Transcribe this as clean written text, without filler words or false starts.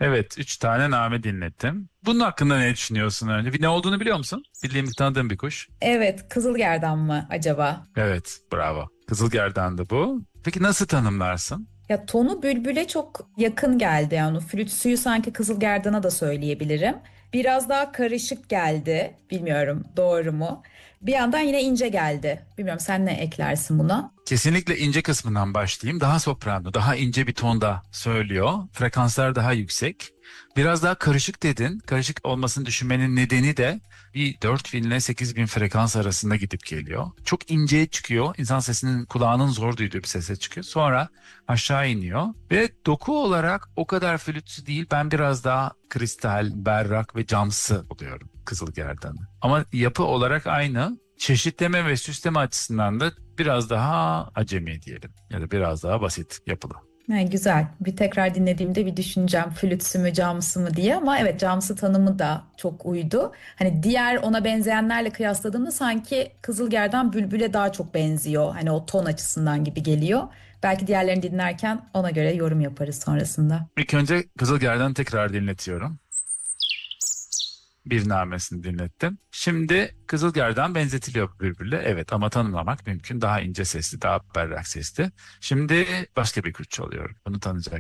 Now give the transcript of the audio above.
Evet, 3 tane name dinlettim. Bunun hakkında ne düşünüyorsun önce? Ne olduğunu biliyor musun? Bildiğim, tanıdığım bir kuş. Evet, Kızılgerdan mı acaba? Evet, bravo. Kızılgerdan'dı bu. Peki nasıl tanımlarsın? Ya tonu bülbüle çok yakın geldi, yani flüt suyu sanki Kızılgerdan'a da söyleyebilirim. Biraz daha karışık geldi. Bilmiyorum doğru mu? Bir yandan yine ince geldi. Bilmiyorum, sen ne eklersin buna? Kesinlikle ince kısmından başlayayım. Daha soprano, daha ince bir tonda söylüyor. Frekanslar daha yüksek. Biraz daha karışık dedin. Karışık olmasını düşünmenin nedeni de bir 4.000 ile 8.000 frekans arasında gidip geliyor. Çok inceye çıkıyor. İnsan sesinin kulağının zor duyduğu bir sese çıkıyor. Sonra aşağı iniyor. Ve doku olarak o kadar flütsü değil. Ben biraz daha kristal, berrak ve camsı oluyorum Kızılgerdan'ı. Ama yapı olarak aynı. Çeşitleme ve süsleme açısından da biraz daha acemi diyelim ya da biraz daha basit yapılı. Ha, güzel. Bir tekrar dinlediğimde bir düşüneceğim flütsü mü camsı mı diye, ama evet, camsı tanımı da çok uydu. Hani diğer ona benzeyenlerle kıyasladığımda sanki Kızılgerdan bülbüle daha çok benziyor. Hani o ton açısından gibi geliyor. Belki diğerlerini dinlerken ona göre yorum yaparız sonrasında. İlk önce Kızılgerdan'ı tekrar dinletiyorum. Bir namesini dinlettim. Şimdi Kızılgerdan benzetiliyor bülbülle. Evet, ama tanımlamak mümkün. Daha ince sesli, daha berrak sesli. Şimdi başka bir kuş çalıyorum. Bunu tanıyacak